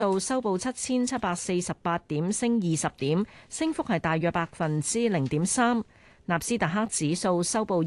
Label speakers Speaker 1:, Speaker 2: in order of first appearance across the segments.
Speaker 1: 數收報7748點，升20點，升幅係大約0.3%。納斯達克指數收報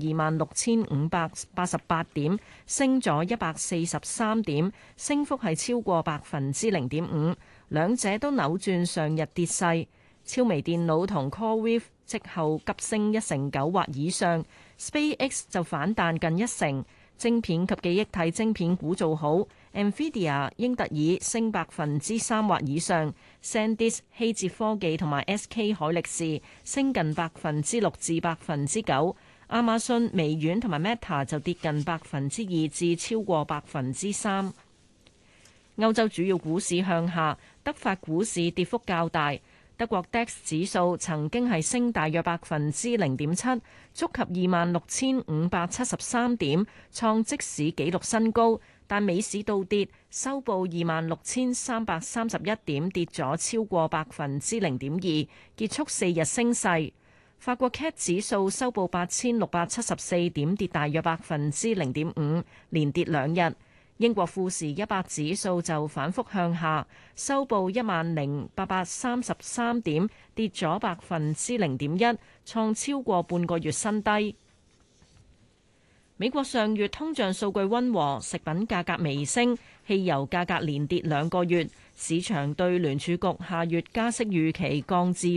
Speaker 1: 26,588點，升咗143點，升幅係超過0.5%。兩者都扭轉上日跌勢。超微電腦同 CoreWeave 即後急升1成9或以上 ，SpaceX 就反彈近1成。晶片及記憶體晶片股做好 ，NVIDIA、英特爾升3%或以上 ，SanDisk、希捷科技同埋 SK 海力士升近6%至9%。亞馬遜、微軟同埋 Meta 就跌近2%至超過3%。歐洲主要股市向下，德法股市跌幅較大。德國 DAX 指數曾經係升大約0.7%，觸及26,573點，創即市紀錄新高。但美市倒跌，收報26,331點，跌咗超過0.2%，結束4日升勢。法國 CAC 指數收報8,674點，跌大約0.5%，連跌2日。英國富時100指數就反覆向下，收報10,833點，跌咗0.1%，創超過半個月新低。美國上月通脹數據溫和，食品價格微升，汽油價格連跌2個月。市場對聯儲局下月加息預期降至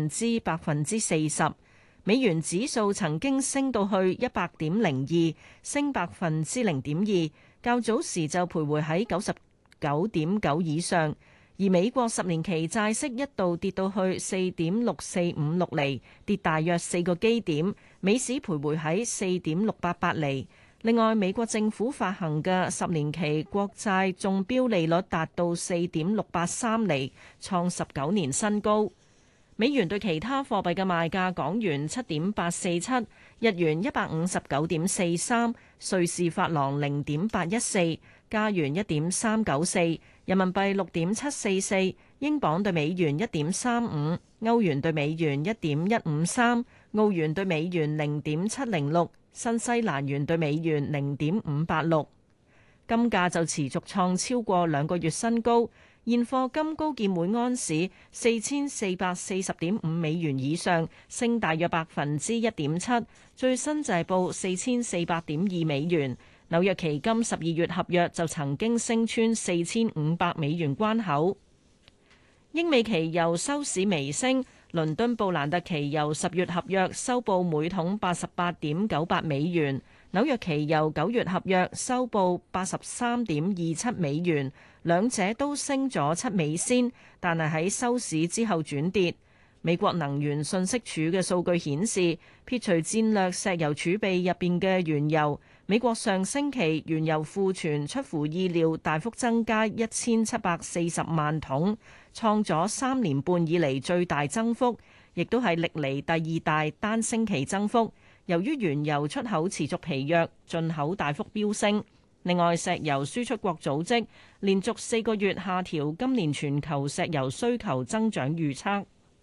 Speaker 1: 40%。美元指數曾經升到去100.02，升0.2%。較早時就徘徊喺99.9以上，而美國10年期債息一度跌到去4.6456厘，跌大約4個基點，美市徘徊喺4.688厘。另外，美國政府發行嘅10年期國債中標利率達到4.683厘，創19年新高。美元對其他貨幣嘅賣價：港元7.847，日元159.43，瑞士法郎0.814，加元1.394，人民幣6.744，英鎊對美元1.35，歐元對美元1.153，澳元對美元0.706，新西蘭元對美元0.586。金價就持續創超過2個月新高。現貨金高見每安士4440.5美元以上，升大約1.7%，最新就係報4400.2美元。紐約期金12月合約就曾經升穿4500美元關口。英美期油收市微升，倫敦布蘭特期油10月合約收報每桶88.98美元。紐約期油9月合約收報83.27美元，兩者都升咗7美仙，但係喺收市之後轉跌。美國能源信息署嘅數據顯示，撇除戰略石油儲備入邊嘅原油，美國上星期原油庫存出乎意料大幅增加1740萬桶，創咗3年半以嚟最大增幅，亦都係歷嚟第2大單星期增幅。由於原油出口持續疲弱，進口大幅飆升。另外，石油輸出國組織連續4個月下調今年全球石油需求增長預測。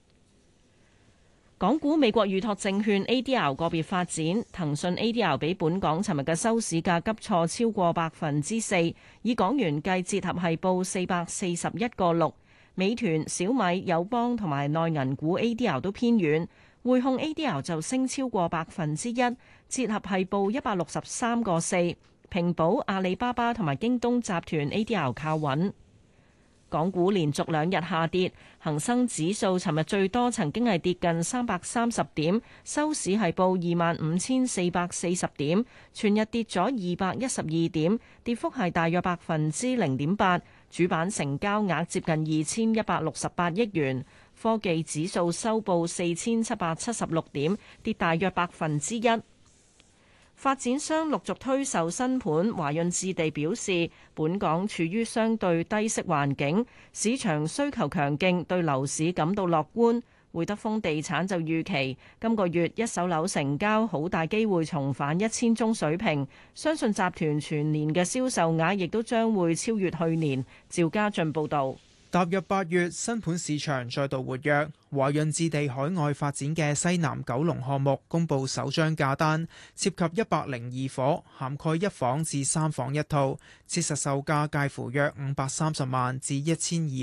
Speaker 1: 港股美國預託證券 ADR 個別發展，騰訊 ADR 比本港尋日嘅收市價急挫超過4%，以港元計折合係報441.6。美團、小米、友邦同埋內銀股 ADR 都偏軟。匯控 ADR 就升超過1%，折合係報163.4。平保、阿里巴巴同埋京東集團 ADR 靠穩。港股連續2日下跌，恒生指數尋日最多曾經係跌近330點，收市係報25,440點，全日跌咗212點，跌幅係大約0.8%。主板成交額接近2168億元。科技指數收報4776點，跌大約1%。發展商陸續推售新盤，華潤置地表示，本港處於相對低息環境，市場需求強勁，對樓市感到樂觀。會德豐地產就預期今個月一手樓成交好大機會重返1000宗水平，相信集團全年嘅銷售額亦都將會超越去年。趙家俊報導。
Speaker 2: 踏入8月，新盤市場再度活躍。華潤置地海外發展嘅西南九龍項目公佈首張價單，涉及102伙，涵蓋1房至3房一套，切實售價介乎約530萬至1200